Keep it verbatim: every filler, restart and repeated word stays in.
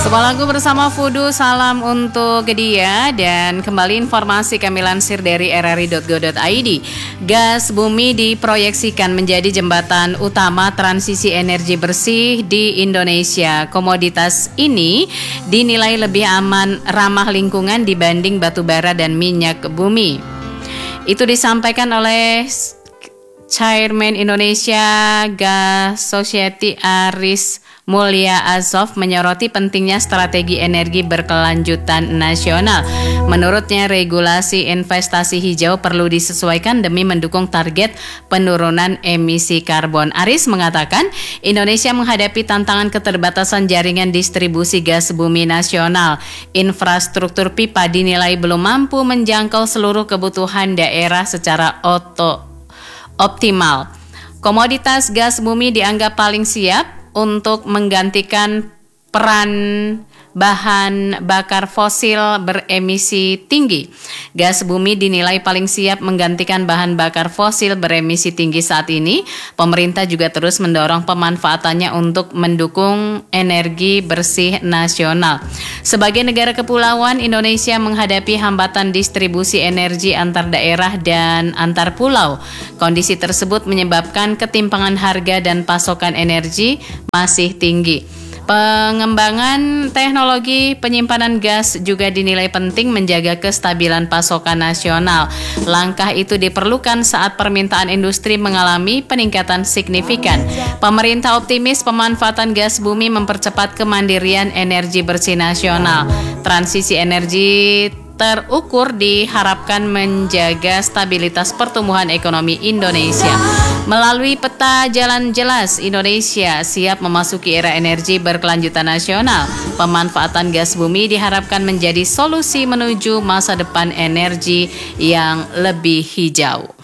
Sebuah lagu bersama Fudu, salam untuk dia. Dan kembali informasi kami lansir dari r r i titik go titik i d. Gas bumi diproyeksikan menjadi jembatan utama transisi energi bersih di Indonesia. Komoditas ini dinilai lebih aman, ramah lingkungan dibanding batu bara dan minyak bumi. Itu disampaikan oleh Chairman Indonesia Gas Society Aris Mulya Azov menyoroti pentingnya strategi energi berkelanjutan nasional. Menurutnya, regulasi investasi hijau perlu disesuaikan demi mendukung target penurunan emisi karbon. Aris mengatakan, Indonesia menghadapi tantangan keterbatasan jaringan distribusi gas bumi nasional. Infrastruktur pipa dinilai belum mampu menjangkau seluruh kebutuhan daerah secara oto optimal. Komoditas gas bumi dianggap paling siap untuk menggantikan peran bahan bakar fosil beremisi tinggi. Gas bumi dinilai paling siap menggantikan bahan bakar fosil beremisi tinggi saat ini. Pemerintah juga terus mendorong pemanfaatannya untuk mendukung energi bersih nasional. Sebagai negara kepulauan, Indonesia menghadapi hambatan distribusi energi antar daerah dan antar pulau. Kondisi tersebut menyebabkan ketimpangan harga dan pasokan energi masih tinggi. Pengembangan teknologi penyimpanan gas juga dinilai penting menjaga kestabilan pasokan nasional. Langkah itu diperlukan saat permintaan industri mengalami peningkatan signifikan. Pemerintah optimis pemanfaatan gas bumi mempercepat kemandirian energi bersih nasional. Transisi energi terukur diharapkan menjaga stabilitas pertumbuhan ekonomi Indonesia. Melalui peta jalan jelas, Indonesia siap memasuki era energi berkelanjutan nasional. Pemanfaatan gas bumi diharapkan menjadi solusi menuju masa depan energi yang lebih hijau.